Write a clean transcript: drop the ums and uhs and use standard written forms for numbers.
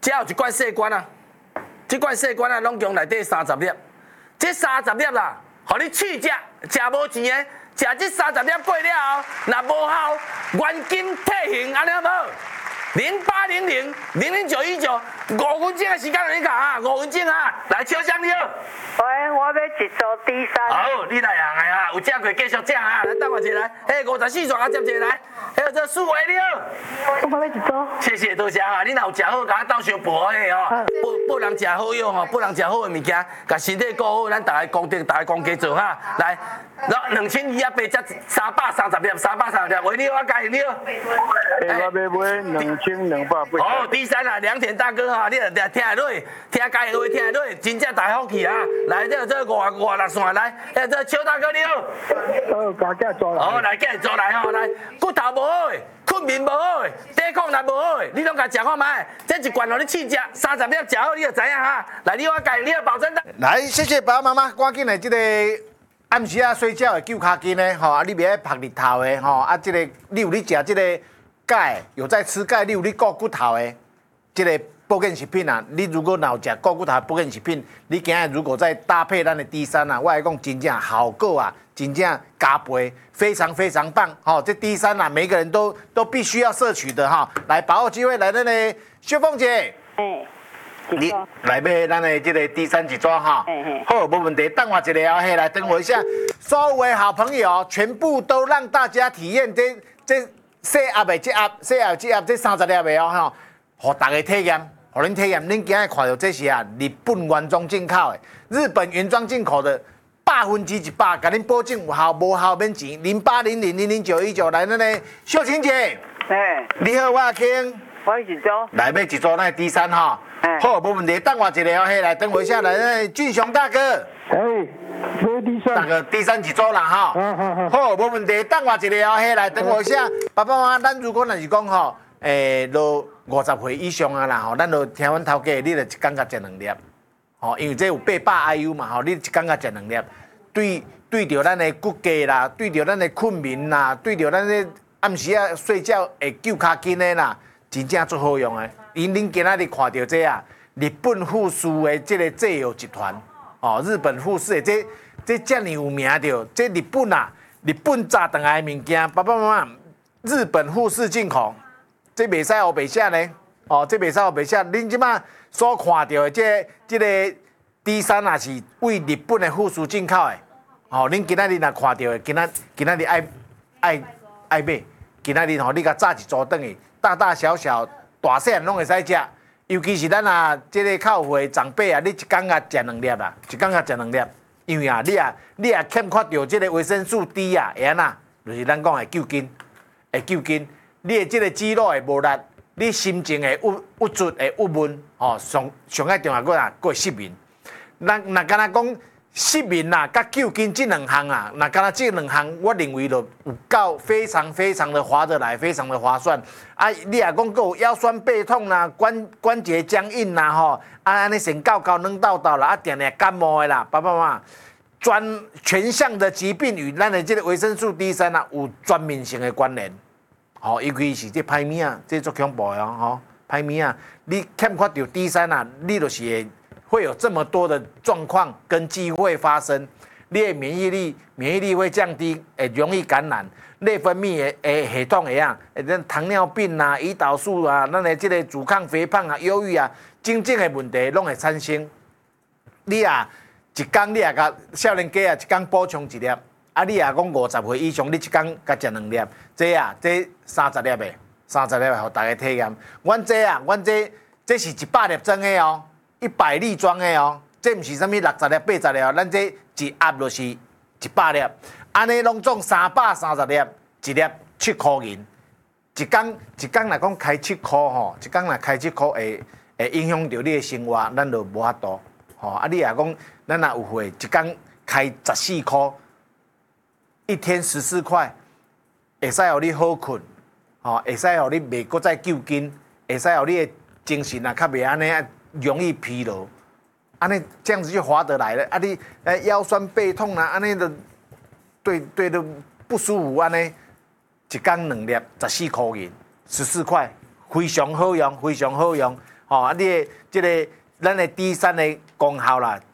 只有一罐细罐啊，这罐细罐啊，拢共内底30粒，这30粒啦，互你试食，食无钱的，食这30粒过了后，若无效，原金退现，安尼好无？0800-000919，5分钟的时间让你讲啊，5分钟啊，来笑声你好。 喂，我要一组第三。 好，你来行的啊，有食过继续食啊，来等我一下来。54转啊，接一个来。这苏维你好。 我要一组。 谢谢多谢啊，你若有食好，甲我斗相补的吼，不能食好药吼，不能食好的物件，甲身体顾好，咱大家功德，大家公家做哈。来，2200才330粒，330粒，喂你好，我介你好。 我要买2280。 哦，第三啊，良田大哥哈，你听下落，听家的话听下落，真正大福气啊！来，这560线来，这邱大哥你好。 好，家己做来。 哦，来，家做来吼，来，骨头无好的，困眠无好的，抵抗力无好的，你拢甲食看卖，这一罐互你试食，30粒食好你就知影哈。来，你我介，你要保证的。 来，谢谢爸爸妈妈，赶紧来这个暗时啊睡觉的救脚筋的吼，啊你袂爱晒日头的吼，啊这个你有咧食这个钙，有在吃钙，你有咧顾骨头的这个保健食品啊，你如果有食顾骨头的保健食品，你今日如果再搭配咱的 D3啊，我来讲真正效果啊，真正加倍，非常非常棒吼！这 D3啊，每个人都必须要摄取的哈，来把握机会来，咱的秀凤姐。你来买咱的这个D3一抓哈，好，没问题。等我一下，嘿，来等我一下。所有的好朋友，全部都让大家体验这细盒的这盒这30粒的哦哈，互大家体验，互恁体验。恁今日看到这是啊，日本原装进口的，日本原装进口的，100%，甲恁保证有效无效免钱。0800000919来，咱的秀琴姐，你好，我阿卿。 我一组。 来买一组那D3哈。好，没问题。等我一下哦，嘿，来等我一下，来，俊雄大哥。 买D3。 大哥，D3一组啦哈。好，没问题。等我一下哦，嘿，来等我一下。爸爸妈妈，咱如果若是讲吼，都50岁以上啊啦吼，咱就听阮头家，你就一天甲食2粒。吼，因为这有800 IU 嘛吼，你一天甲食2粒，对着咱的骨骼啦，对着咱的困眠啦，对着咱的暗时啊睡觉会救脚筋的啦，真正足好用的。因恁今仔日看到这啊，日本富士的这个製藥集团，哦，日本富士的这遮尔有名着，这日本啊，日本炸回来的物件，爸爸妈妈，日本富士进口，这袂使黑白写呢，哦，这袂使黑白写，恁即马所看到的这个D3啊是为日本的富士进口的，哦，恁今仔日若看到的，今仔日爱买，今仔日吼你甲炸一组转去，大大小小。大细拢会使食，尤其是咱啊，这个较有岁长辈啊，你一天啊食2粒啦，一天啊食2粒，因为啊，你啊欠缺着这个维生素 D 啊，会安那，就是咱讲会救筋，会救筋，你的这个肌肉会无力，你心情会郁卒会郁闷，哦，上爱重要个会失眠。若敢若讲失眠啦，甲救筋这2项啊，若敢若这2项，我认为就有够非常非常的划得来，非常的划算。啊，你若讲有腰酸背痛啦、关节僵硬啦吼，安尼先搞软豆豆啦，定定感冒的啦，爸爸妈妈，全项的疾病与咱的这个维生素 D3啊有全面性的关联。吼，尤其是这歹物啊，这足恐怖的哦，吼，歹物啊，你欠缺着 D3啊，你就是会有这么多的状况跟机会发生，你的免疫力会降低，会容易感染，内分泌的系统会样，咱糖尿病啊、胰岛素啊、咱的这个阻抗肥胖啊、忧郁啊，种种的问题拢会产生。你啊，一天你啊甲少年家啊一天补充1粒，啊你啊讲50岁以上，你一天甲食2粒，这30粒的，30粒的，互大家体验。阮这是100粒装的哦。100粒装的哦，这毋是啥物60粒、80粒哦，咱这一盒就是100粒，安尼拢总330粒，一粒7块银，一天来讲开7块吼，一天来开7块会影响到你的生活，咱就无法度吼。啊，你若讲咱若有会一天开14块，一天14块，会使互你好困，吼，会使互你袂搁再救筋，会使互你的精神啊较袂安尼。容易疲劳，安尼这样子就划得来了。啊，你腰酸背痛啊，安尼的对都不舒服，安尼一天2粒14块银，14块，非常好用，非常好用。 吼啊，你的这个咱的 D3的功效啦，